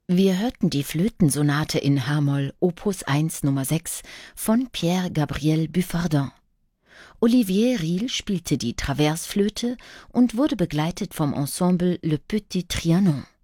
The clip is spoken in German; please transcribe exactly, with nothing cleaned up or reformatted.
Wir hörten die Flötensonate in H-Moll Opus eins Nummer sechs von Pierre Gabriel Buffardin. Olivier Riehl spielte die Traversflöte und wurde begleitet vom Ensemble Le Petit Trianon.